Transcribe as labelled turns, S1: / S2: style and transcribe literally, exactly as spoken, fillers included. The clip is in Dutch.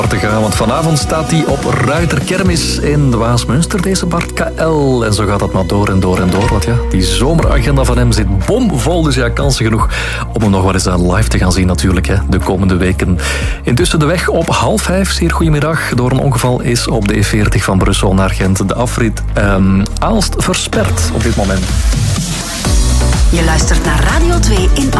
S1: te gaan, want vanavond staat hij op Ruiterkermis in Waasmunster, deze Bart K L. En zo gaat dat maar door en door en door, want ja, die zomeragenda van hem zit bomvol, dus ja, kansen genoeg om hem nog wel eens live te gaan zien natuurlijk, hè, de komende weken. Intussen de weg op half vijf, zeer goedemiddag. Door een ongeval is op de E veertig van Brussel naar Gent de afrit um, Aalst versperd op dit moment.
S2: Je luistert naar Radio twee in